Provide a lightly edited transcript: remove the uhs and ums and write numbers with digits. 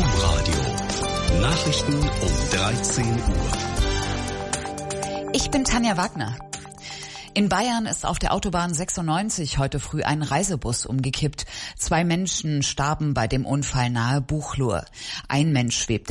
Domradio. Nachrichten um 13 Uhr. Ich bin Tanja Wagner. In Bayern ist auf der Autobahn 96 heute früh ein Reisebus umgekippt. 2 Menschen starben bei dem Unfall nahe Buchloe. Ein Mensch schwebte